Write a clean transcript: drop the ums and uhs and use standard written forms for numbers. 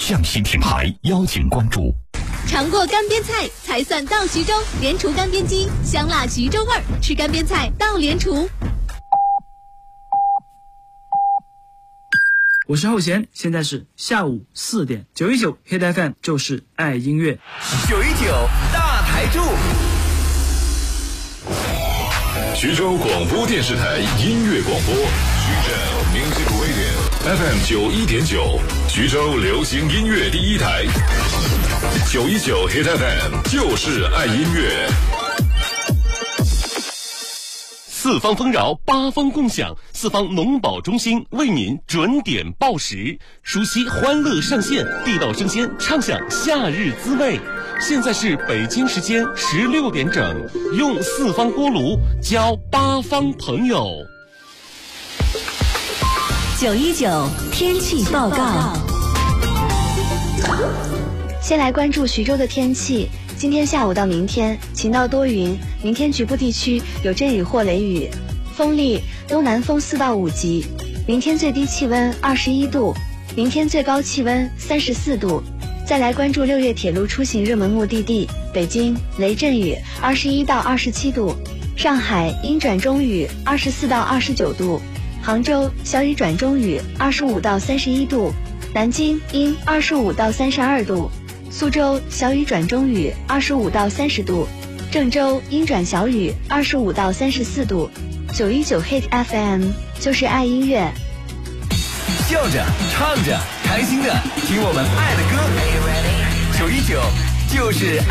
向西品牌邀请关注。 尝过干煸菜才算到徐州，莲厨干煸鸡，香辣徐州味儿，吃干煸菜到莲厨。 我是后弦，现在是下午4点，919 Hit FM 就是爱音乐 ，919大台柱。 徐州广播电视台音乐广播，徐州 Music Radio FM 91.9，徐州流行音乐第一台，919 Hit FM 就是爱音乐。 四方丰饶，八方共享，四方农保中心为您准点报时，熟悉欢乐上线，地道生鲜，畅享夏日滋味。现在是北京时间16点整，用四方锅炉交八方朋友。 919天气报告。 先来关注徐州的天气。今天下午到明天晴到多云，明天局部地区有阵雨或雷雨，风力东南风4到5级。明天最低气温21度，明天最高气温34度。再来关注6月铁路出行热门目的地，北京雷阵雨21到27度，上海阴转中雨24到29度，杭州小雨转中雨25到31度，南京阴25到32度，苏州小雨转中雨25到30度，郑州阴转小雨25到34度。919 Hit FM 就是爱音乐， 笑着唱着开心的听我们爱的歌，919就是爱。